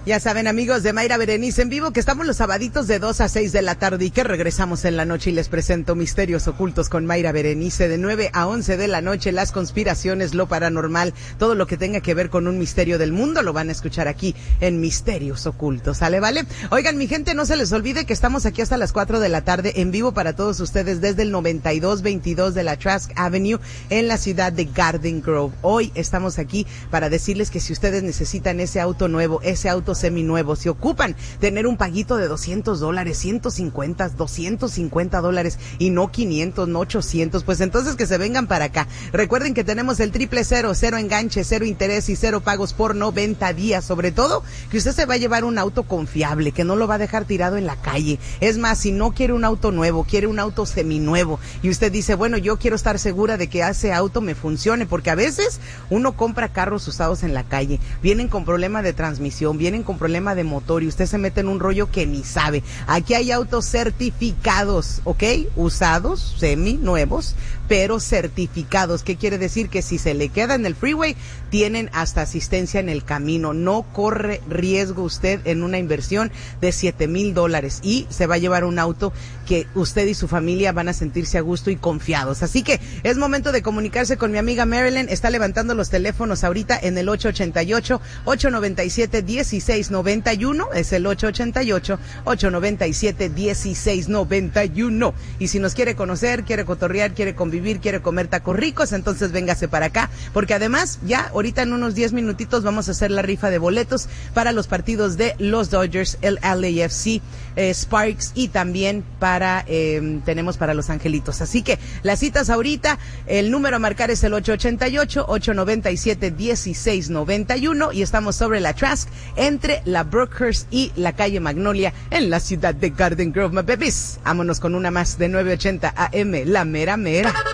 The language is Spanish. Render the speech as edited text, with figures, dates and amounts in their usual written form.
Ya saben, amigos de Mayra Berenice en vivo, que estamos los sabaditos de 2 a 6 de la tarde y que regresamos en la noche y les presento Misterios Ocultos con Mayra Berenice de 9 a 11 de la noche. Las conspiraciones, lo paranormal, todo lo que tenga que ver con un misterio del mundo lo van a escuchar aquí en Misterios Ocultos. ¿Sale, vale? Oigan, mi gente, no se les olvide que estamos aquí hasta las 4 de la tarde en vivo para todos ustedes desde el 9222 de la Trask Avenue en la ciudad de Garden Grove. Hoy estamos aquí para decirles que si ustedes necesitan ese auto nuevo, ese auto seminuevo, si ocupan tener un paguito de $200, 150, $250 y no 500, no 800, pues entonces que se vengan para acá. Recuerden que tenemos el 000, cero enganche, cero interés y cero pagos por 90 días. Sobre todo, que usted se va a llevar un auto confiable, que no lo va a dejar tirado en la calle. Es más, si no quiere un auto nuevo, quiere un auto seminuevo y usted dice, bueno, yo quiero estar segura de que ese auto me funcione, porque a veces uno compra carros usados en la calle, vienen con problema de transmisión, vienen con problema de motor y usted se mete en un rollo que ni sabe. Aquí hay autos certificados, ¿ok? Usados, semi-nuevos, pero certificados. ¿Qué quiere decir? Que si se le queda en el freeway, tienen hasta asistencia en el camino. No corre riesgo usted en una inversión de $7,000 y se va a llevar un auto que usted y su familia van a sentirse a gusto y confiados. Así que es momento de comunicarse con mi amiga Marilyn. Está levantando los teléfonos ahorita en el 888-897-1691. Es el 888-897-1691. Y si nos quiere conocer, quiere cotorrear, quiere convivir, quiere comer tacos ricos, entonces véngase para acá. Porque además, ya ahorita en unos 10 minutitos vamos a hacer la rifa de boletos para los partidos de los Dodgers, el LAFC, Sparks y también tenemos para los Angelitos. Así que las citas ahorita, el número a marcar es el 888-897-1691 y estamos sobre la Trask entre la Brookhurst y la calle Magnolia en la ciudad de Garden Grove. My babies, vámonos con una más de 980 AM, la mera mera.